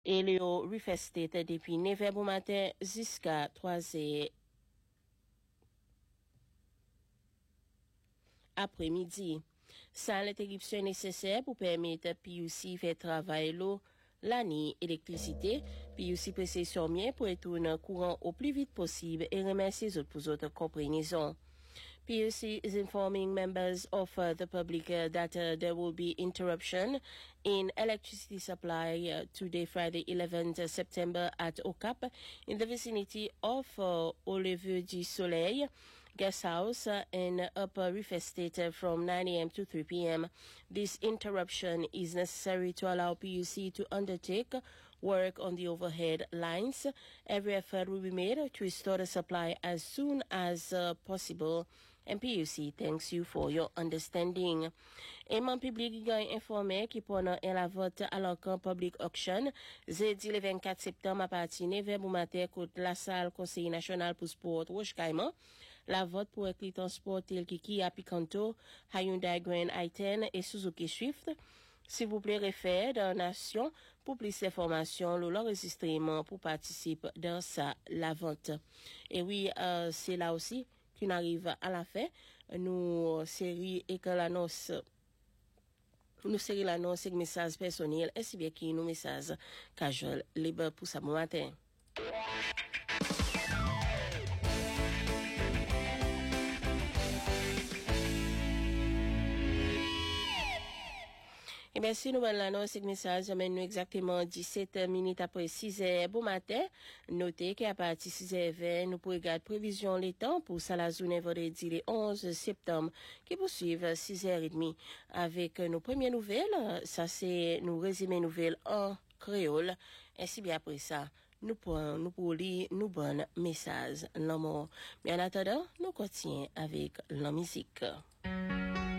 Et le refesté depuis 9h au matin jusqu'à 3h après-midi. Ça, l'interruption nécessaire pour permettre PUC faire travail l'eau, la nuit, électricité, PUC presser sur mien pour être un courant au plus vite possible et remercier les autres pour autres compréhensions. PUC is informing members of the public that there will be interruption in electricity supply today, Friday, 11th September at OCAP in the vicinity of Olivier du Soleil guest house in Upper Reef Estate from 9 a.m. to 3 p.m. This interruption is necessary to allow PUC to undertake work on the overhead lines. Every effort will be made to restore the supply as soon as possible. And PUC thanks you for your understanding. Aimant public a informé qui pendant la vote à l'encan public auction, jeudi le 24 septembre à partir de 9h matin contre la salle Conseil national pour sport Roche Caïman. La vote pour écrit transport tel que Kia Picanto, Hyundai Grand i10 et Suzuki Swift. S'il vous plaît, référez dans Nation pour plus d'informations, l'enregistrement pour participer dans la vente. Et oui, c'est là aussi qu'on arrive à la fin. Nous série et que l'annonce et message personnel, ainsi bien que nos messages casual libre pour ce matin. Et bien, si nous l'annonce et message, amène nous exactement 17 minutes après 6h bon matin. Notez qu'à partir de 6h20, nous pourrons regarder prévision les temps pour ça la journée vendredi le 11 septembre, qui poursuivent 6h30 avec nos premières nouvelles. Ça, c'est nos résumés nouvelles en créole. Ainsi bien après ça, nous pourrons lire nos bons messages. Mais en attendant, nous continuons avec la musique.